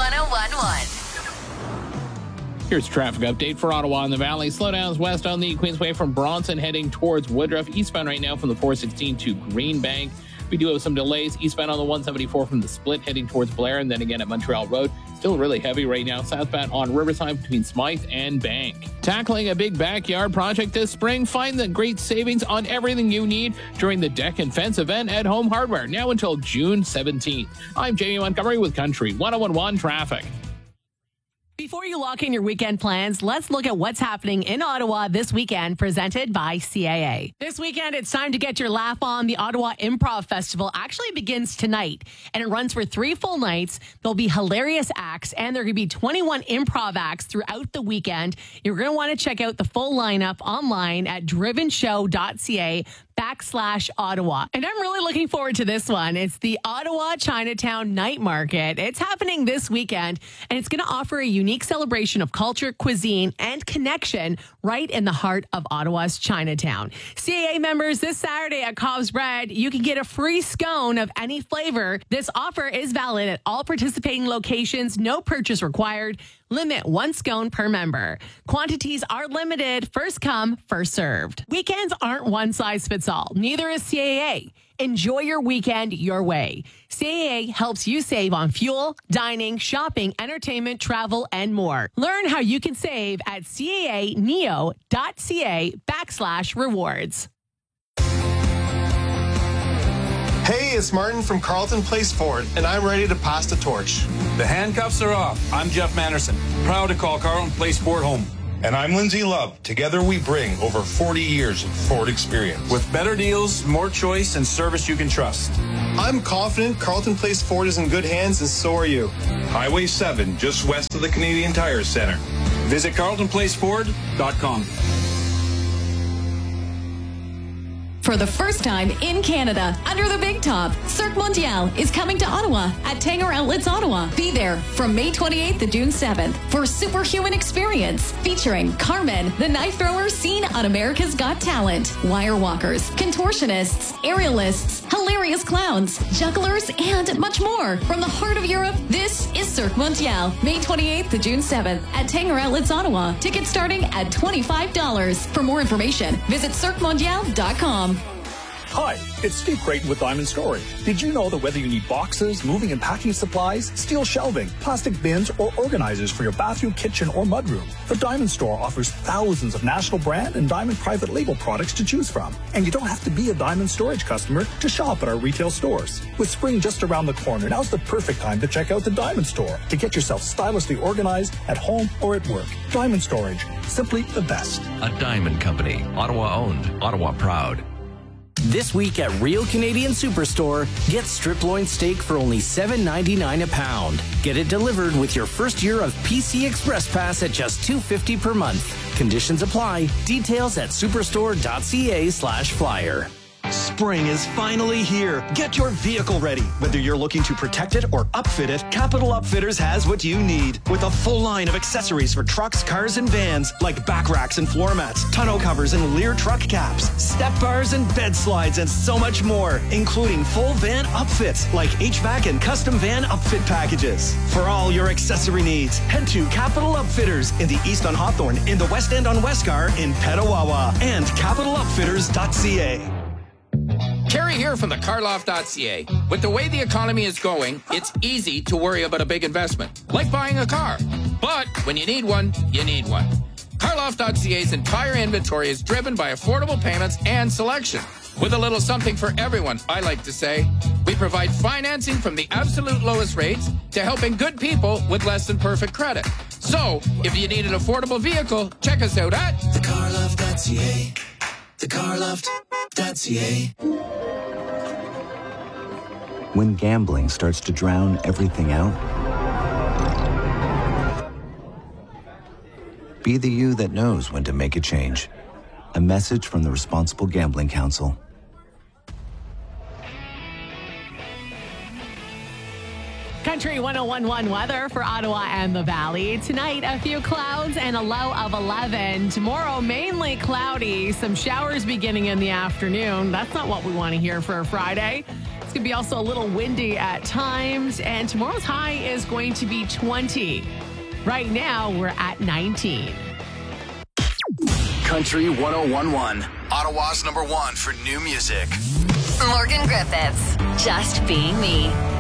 1011. Here's a traffic update for Ottawa and the Valley. Slowdowns west on the Queensway from Bronson heading towards Woodruff. Eastbound right now from the 416 to Greenbank. We do have some delays eastbound on the 174 from the Split heading towards Blair, and then again at Montreal Road. Still really heavy right now southbound on Riverside between Smythe and Bank. Tackling a big backyard project this spring, find the great savings on everything you need during the Deck and Fence event at Home Hardware, now until June 17th. I'm Jamie Montgomery with Country 1011 Traffic. Before you lock in your weekend plans, let's look at what's happening in Ottawa this weekend, presented by CAA. This weekend, it's time to get your laugh on. The Ottawa Improv Festival actually begins tonight, and it runs for 3 full nights. There'll be hilarious acts, and there are going to be 21 improv acts throughout the weekend. You're going to want to check out the full lineup online at drivenshow.ca/Ottawa. And I'm really looking forward to this one. It's the Ottawa Chinatown Night Market. It's happening this weekend, and it's going to offer a unique celebration of culture, cuisine, and connection right in the heart of Ottawa's Chinatown. CAA members, this Saturday at Cobb's Bread, you can get a free scone of any flavor. This offer is valid at all participating locations. No purchase required. Limit 1 scone per member. Quantities are limited. First come, first served. Weekends aren't one size fits all. Neither is CAA. Enjoy your weekend your way. CAA helps you save on fuel, dining, shopping, entertainment, travel, and more. Learn how you can save at caaneo.ca/rewards. Hey, it's Martin from Carleton Place Ford, and I'm ready to pass the torch. The handcuffs are off. I'm Jeff Manderson, proud to call Carleton Place Ford home. And I'm Lindsay Love. Together we bring over 40 years of Ford experience. With better deals, more choice, and service you can trust. I'm confident Carleton Place Ford is in good hands, and so are you. Highway 7, just west of the Canadian Tire Center. Visit CarletonPlaceFord.com. For the first time in Canada, under the big top, Cirque Mondial is coming to Ottawa at Tanger Outlets, Ottawa. Be there from May 28th to June 7th for a superhuman experience featuring Carmen, the knife thrower seen on America's Got Talent, wire walkers, contortionists, aerialists, hilarious clowns, jugglers, and much more. From the heart of Europe, this is Cirque Mondial, May 28th to June 7th at Tanger Outlets, Ottawa. Tickets starting at $25. For more information, visit CirqueMondial.com. Hi, it's Steve Creighton with Diamond Storage. Did you know that whether you need boxes, moving and packing supplies, steel shelving, plastic bins, or organizers for your bathroom, kitchen, or mudroom, the Diamond Store offers thousands of national brand and Diamond private label products to choose from. And you don't have to be a Diamond Storage customer to shop at our retail stores. With spring just around the corner, now's the perfect time to check out the Diamond Store to get yourself stylishly organized at home or at work. Diamond Storage, simply the best. A Diamond Company, Ottawa owned, Ottawa proud. This week at Real Canadian Superstore, get strip loin steak for only $7.99 a pound. Get it delivered with your first year of PC Express Pass at just $2.50 per month. Conditions apply. Details at superstore.ca/flyer. Spring is finally here. Get your vehicle ready. Whether you're looking to protect it or upfit it, Capital Upfitters has what you need. With a full line of accessories for trucks, cars, and vans, like back racks and floor mats, tonneau covers and Lear truck caps, step bars and bed slides, and so much more, including full van upfits like HVAC and custom van upfit packages. For all your accessory needs, head to Capital Upfitters in the East on Hawthorne, in the West End on Westgar, in Petawawa, and capitalupfitters.ca. Kerry here from the carloft.ca. With the way the economy is going, it's easy to worry about a big investment, like buying a car. But when you need one, you need one. Carloft.ca's entire inventory is driven by affordable payments and selection. With a little something for everyone, I like to say. We provide financing from the absolute lowest rates to helping good people with less than perfect credit. So, if you need an affordable vehicle, check us out at thecarloft.ca. thecarloft.ca. When gambling starts to drown everything out, be the you that knows when to make a change. A message from the Responsible Gambling Council. Country 1011 weather for Ottawa and the Valley. Tonight, a few clouds and a low of 11. Tomorrow, mainly cloudy. Some showers beginning in the afternoon. That's not what we want to hear for a Friday. It's going to be also a little windy at times, and tomorrow's high is going to be 20. Right now, we're at 19. Country 101.1, Ottawa's #1 for new music. Morgan Griffiths, Just Being Me.